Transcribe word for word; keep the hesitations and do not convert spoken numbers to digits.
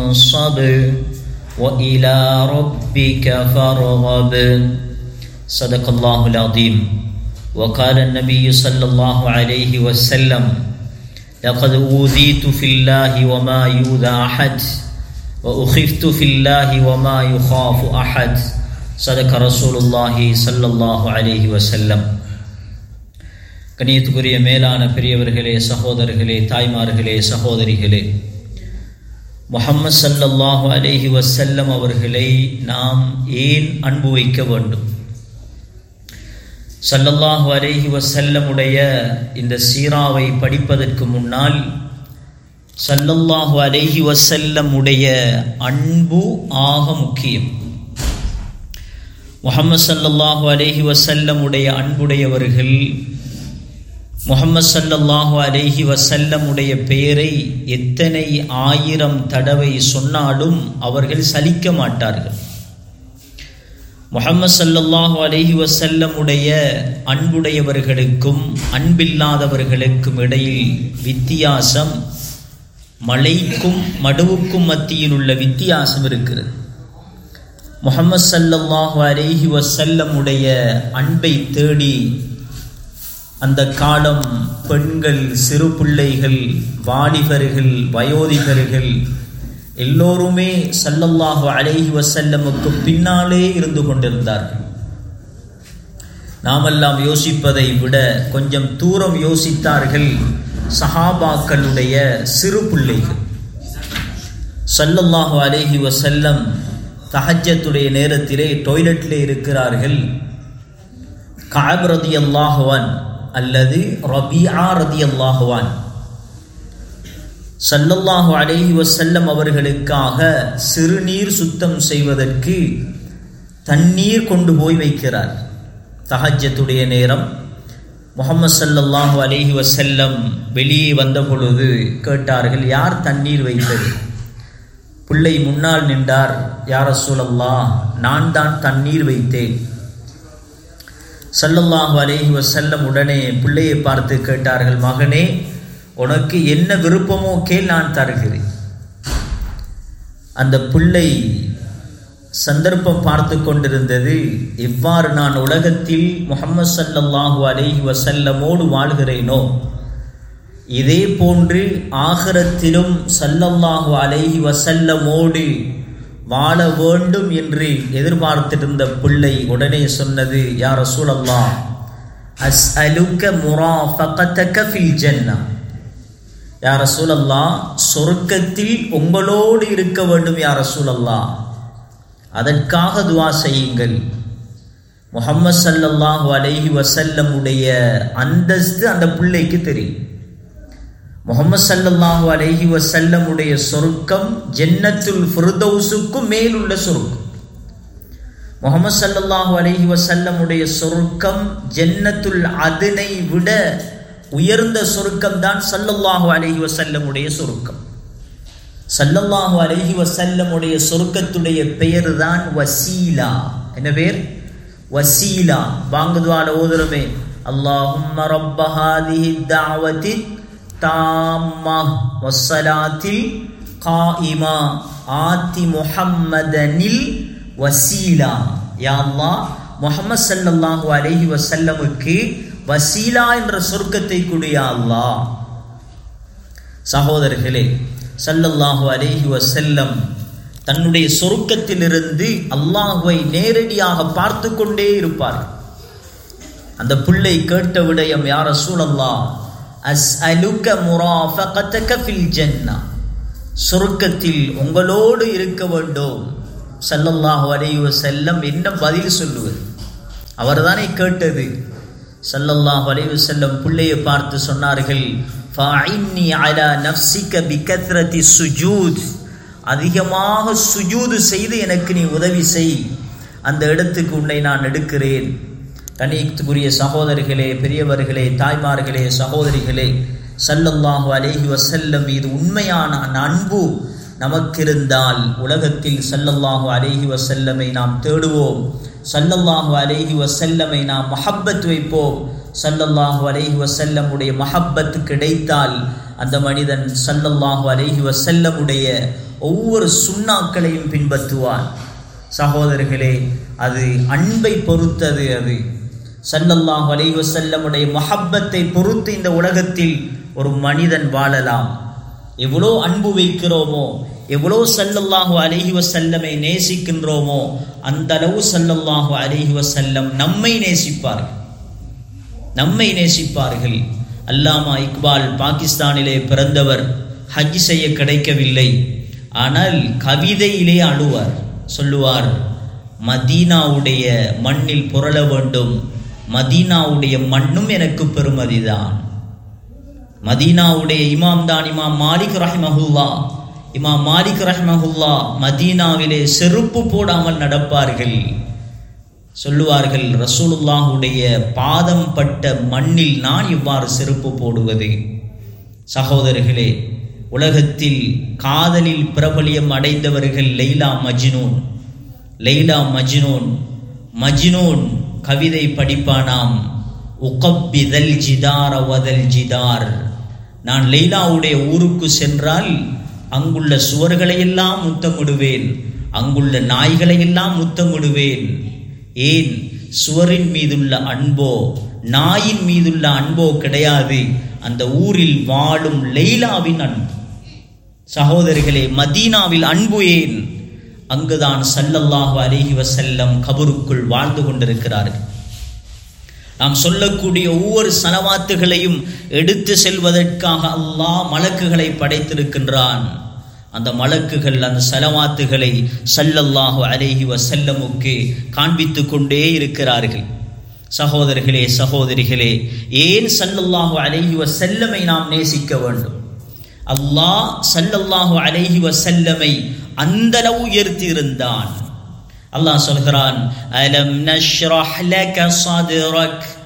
صبر وإلى ربك فارغب صدق الله العظيم. وقال النبي صلى الله عليه وسلم لقد أوذيت في الله وما يؤذى أحد وأخفت في الله وما يخاف أحد صدق رسول الله صلى الله عليه وسلم. கண்ணியத்துக்குரிய மேலான பெரியவர்களே, சகோதரர்களே, தாய்மார்களே, சகோதரிகளே, முஹம்மது ஸல்லல்லாஹு அலைஹி வஸல்லம் அவர்களை நாம் ஏன் அன்பு வைக்க வேண்டும்? ஸல்லல்லாஹு அலைஹி வஸல்லம் உடைய இந்த சீராவை படிப்பதற்கு முன்னால் ஸல்லல்லாஹு அலைஹி வஸல்லம் உடைய அன்பு ஆக முக்கியம். முஹம்மது ஸல்லல்லாஹு அலைஹி வஸல்லம் உடைய அன்புடையவர்கள் முஹம்மது ஸல்லல்லாஹு அலைஹி வஸல்லம் உடைய பெயரை எத்தனை ஆயிரம் தடவை சொன்னாலும் அவர்கள் சலிக்க மாட்டார்கள். முஹம்மது ஸல்லல்லாஹு அலைஹி வஸல்லம் உடைய அன்புடையவர்களுக்கும் அன்பில்லாதவர்களுக்கும் இடையில் வித்தியாசம் மலைக்கும் மடுவுக்கும் மத்தியில் உள்ள வித்தியாசம் இருக்கிறது. முஹம்மது ஸல்லல்லாஹு அலைஹி வஸல்லம் உடைய அன்பை தேடி அந்த காலம் பெண்கள், சிறு பிள்ளைகள், வாலிபர்கள், வயோதிகர்கள் எல்லோருமே ஸல்லல்லாஹு அலைஹி வஸல்லமுக்கு பின்னாலே இருந்து கொண்டிருந்தார்கள். நாமெல்லாம் யோசிப்பதை விட கொஞ்சம் தூரம் யோசித்தார்கள் சஹாபாக்களுடைய சிறு பிள்ளைகள். ஸல்லல்லாஹு அலைஹி வஸல்லம் தஹஜ்ஜத்துடைய நேரத்திலே டாய்லெட்டிலே இருக்கிறார்கள். கஅப் ரலியல்லாஹு அன்ஹு அல்லது ரபீஆ ரலியல்லாஹு அன்ஹு ஸல்லல்லாஹு அலைஹி வஸல்லம் அவர்களுக்காக சிறுநீர் சுத்தம் செய்வதற்கு தண்ணீர் கொண்டு போய் வைக்கிறார். தஹஜ்ஜத்துடைய நேரம். முஹம்மது ஸல்லல்லாஹு அலைஹி வஸல்லம் வெளியே வந்த பொழுது கேட்டார்கள், யார் தண்ணீர் வைத்தது? பிள்ளை முன்னால் நின்றார். யா ரசூலல்லாஹ், நான் தான் தண்ணீர் வைத்தேன். ஸல்லல்லாஹு அலைஹி வஸல்லம் உடனே பிள்ளையை பார்த்து கேட்டார்கள், மகனே, உனக்கு என்ன விருப்பமோ கேள், நான் தருகிறேன். அந்த பிள்ளை சந்தர்ப்பம் பார்த்து கொண்டிருந்தது, எவ்வாறு நான் உலகத்தில் முஹம்மது ஸல்லல்லாஹு அலைஹி வஸல்லமோடு வாழ்கிறேனோ இதே போன்று ஆகிரத்திலும் ஸல்லல்லாஹு அலைஹி வஸல்லமோடு வாழ வேண்டும் என்று எதிர்பார்த்திருந்த பிள்ளை உடனே சொன்னது, யா ரசூலல்லாஹ், அஸ்அலுக முராஃபகதக ஃபில் ஜன்னah. யா ரசூலல்லாஹ், சொர்க்கத்தில் உங்களோடு இருக்க வேண்டும் யா ரசூலல்லாஹ், அதற்காக துஆ செய்யுங்கள். முஹம்மது ஸல்லல்லாஹு அலைஹி வஸல்லம் உடைய அந்தஸ்து அந்த பிள்ளைக்கு தெரியும். முஹம்மது ஸல்லல்லாஹு அலைஹி வஸல்லம் உடைய சொர்க்கம் ஜன்னத்துல் ஃபிர்தௌஸுக்கு மேலுள்ள சொர்க்கம். முஹம்மது ஸல்லல்லாஹு அலைஹி வஸல்லம் உடைய சொர்க்கம் ஜன்னத்துல் அதனை விட உயர்ந்த சொர்க்கம் தான் ஸல்லல்லாஹு அலைஹி வஸல்லம் உடைய சொர்க்கம். ஸல்லல்லாஹு அலைஹி வஸல்லம் உடைய சொர்க்கத்துடைய பெயர் தான் வசீலா. என்ன பெயர்? வசீலா. பாங்குதுவால ஓதுறமே, அல்லாஹும்ம ரப்ப ஹாதிஹி தஅவதி தாம்மா வஸ்ஸலாத்தில் காயிமா ஆதி முஹம்மதனில் வசீலா. யா அல்லாஹ், முஹம்மது ஸல்லல்லாஹு அலைஹி வஸல்லமுக்கு வசீலா என்ற சொர்க்கத்தை கொடு யா அல்லாஹ். சகோதரர்களே, ஸல்லல்லாஹு அலைஹி வஸல்லம் தன்னுடைய சொர்க்கத்திலிருந்து அல்லாஹ்வை நேரடியாக பார்த்து கொண்டே இருப்பார். அந்த பிள்ளை கேட்ட விடயம், யா ரசூலல்லாஹ், அஸ்அலுக முராஃபகதக ஃபில் ஜன்னah, சொர்க்கத்தில் உங்களோடு இருக்க வேண்டும். ஸல்லல்லாஹு அலைஹி வஸல்லம் என்ன பதில் சொல்லுவது? அவர்தானே கேட்டது. ஸல்லல்லாஹு அலைஹி வஸல்லம் பிள்ளையை பார்த்து சொன்னார்கள், ஃபஇன்னி அலா நஃப்ஸிக பிகத்ரதி சுஜூத், அதிகமாக சுஜூது செய்து எனக்கு நீ உதவி செய், அந்த இடத்துக்கு உன்னை நான் எடுக்கிறேன். கண்ணியத்துக்குரிய சகோதரிகளே, பெரியவர்களே, தாய்மார்களே, சகோதரிகளே, ஸல்லல்லாஹு அலைஹி வஸல்லம் மீது உண்மையான அன்பு நமக்கிருந்தால் உலகத்தில் ஸல்லல்லாஹு அலைஹி வஸல்லமை நாம் தேடுவோம். ஸல்லல்லாஹு அலைஹி வஸல்லமை நாம் மஹப்பத் வைப்போம். ஸல்லல்லாஹு அலைஹி வஸல்லம் உடைய மஹப்பத் கிடைத்தால் அந்த மனிதன் ஸல்லல்லாஹு அலைஹி வஸல்லம் உடைய ஒவ்வொரு சுன்னாக்களையும் பின்பற்றுவான். சகோதரர்களே, அது அன்பை பொறுத்தது. அது ஸல்லல்லாஹு அலைஹி வஸல்லம் உடைய மஹப்பத்தை பொறுத்து இந்த உலகத்தில் ஒரு மனிதன் வாழலாம். எவ்வளோ அன்பு வைக்கிறோமோ, எவ்வளோ ஸல்லல்லாஹு அலைஹி வஸல்லமை நேசிக்கின்றோமோ அந்த அளவு ஸல்லல்லாஹு அலைஹி வஸல்லம் நம்மை நேசிப்பார்கள் நம்மை நேசிப்பார்கள். அல்லாமா இக்பால் பாகிஸ்தானிலே பிறந்தவர், ஹஜ் செய்ய கிடைக்கவில்லை. ஆனால் கவிதையிலே அழுவார். சொல்லுவார், மதீனாவுடைய மண்ணில் புரள வேண்டும், மதீனாவுடைய மண்ணும் எனக்கு பெருமதிதான். மதீனாவுடைய இமாம் தான் இமாம் மாலிக் ரஹ்மஹுல்லா. இமாம் மாலிக் ரஹ்மஹுல்லா மதீனாவிலே செருப்பு போடாமல் நடப்பார்கள். சொல்லுவார்கள், ரசூலுல்லாஹுடைய பாதம் பட்ட மண்ணில் நான் இவ்வாறு செருப்பு போடுவது. சகோதரர்களே, உலகத்தில் காதலில் பிரபலியம் அடைந்தவர்கள் லைலா மஜ்னூன். லைலா மஜ்னூன் மஜ்னூன் கவிதை படிப்பானாம். உகப்பிதல் ஜிதார வதல் ஜிதார். நான் லைலாவுடைய ஊருக்கு சென்றால் அங்குள்ள சுவர்களையெல்லாம் முத்தமிடுவேன், அங்குள்ள நாய்களையெல்லாம் முத்தமிடுவேன். ஏன்? சுவரின் மீதுள்ள அன்போ நாயின் மீதுள்ள அன்போ கிடையாது, அந்த ஊரில் வாழும் லைலாவின் அன்பு. சகோதரிகளே, மதீனாவில் அன்பு ஏன்? அங்குதான் ஸல்லல்லாஹு அலைஹி வஸல்லம் கபருக்குள் வாழ்ந்து கொண்டிருக்கிறார்கள். நாம் சொல்லக்கூடிய ஒவ்வொரு ஸலவாத்துகளையும் எடுத்து செல்வதற்காக அல்லாஹ் மலக்குகளை படைத்திருக்கின்றான். அந்த மலக்குகள் அந்த ஸலவாத்துகளை ஸல்லல்லாஹு அலைஹி வஸல்லமுக்கு காண்பித்து கொண்டே இருக்கிறார்கள். சகோதரர்களே, சகோதரிகளே, ஏன் ஸல்லல்லாஹு அலைஹி வஸல்லமை நாம் நேசிக்க வேண்டும்? அல்லாஹ் ஸல்லல்லாஹு அலைஹி வஸல்லமை அந்த அளவு உயர்த்தி இருந்தான். அல்லாஹ் சொல்கிறான், அலம் நஷ்ரஹ் லக ஸத்ரக்.